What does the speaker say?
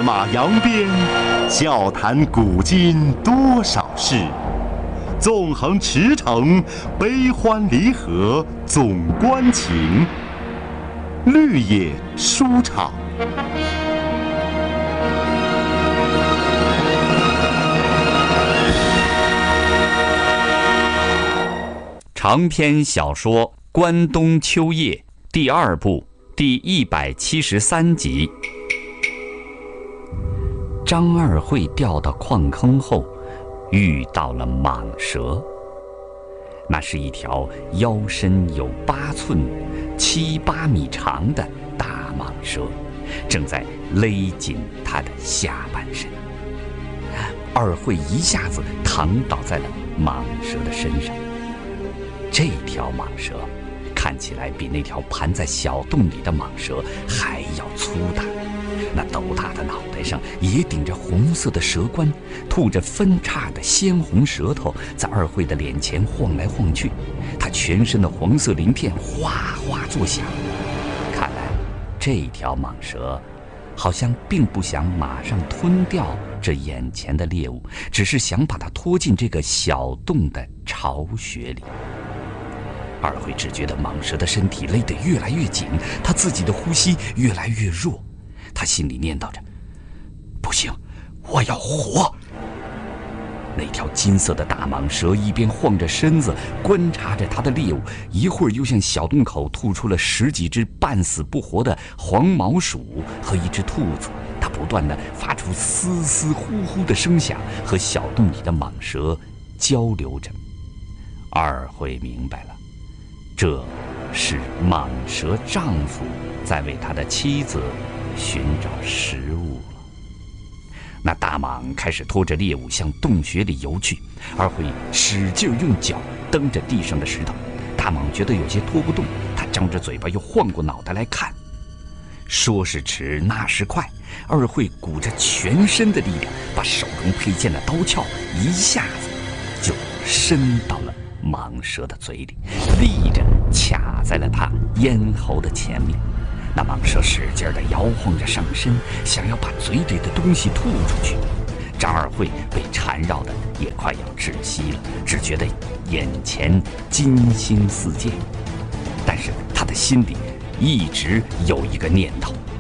马扬鞭，笑谈古今多少事。纵横驰骋，悲欢离合总关情。绿野书场。 长篇小说《关东秋夜》第2部第173集。张二会掉到矿坑后，遇到了蟒蛇。那是一条腰身有8寸、7、8米长的大蟒蛇，正在勒紧它的下半身。二会一下子躺倒在了蟒蛇的身上。这条蟒蛇看起来比那条盘在小洞里的蟒蛇还要粗大，那斗大的脑袋上也顶着红色的蛇冠，吐着分叉的鲜红舌头，在二会的脸前晃来晃去。它全身的黄色鳞片哗哗作响。看来这条蟒蛇好像并不想马上吞掉这眼前的猎物，只是想把它拖进这个小洞的巢穴里。二会只觉得蟒蛇的身体勒得越来越紧，他自己的呼吸越来越弱。他心里念叨着：不行，我要活。那条金色的大蟒蛇一边晃着身子观察着他的猎物，一会儿又向小洞口吐出了10几只半死不活的黄毛鼠和一只兔子。它不断地发出嘶嘶呼呼的声响，和小洞里的蟒蛇交流着。二会明白了，这是蟒蛇丈夫在为他的妻子寻找食物了。那大蟒开始拖着猎物向洞穴里游去，二会使劲用脚蹬着地上的石头。大蟒觉得有些拖不动，他张着嘴巴又晃过脑袋来看。说是迟，那是快，二会鼓着全身的力量，把手中佩剑的刀鞘一下子就伸到了蟒蛇的嘴里，立着卡在了它咽喉的前面。那蟒蛇使劲地摇晃着上身，想要把嘴里的东西吐出去。张二会被缠绕的也快要窒息了，只觉得眼前金星四溅。但是他的心里一直有一个念头：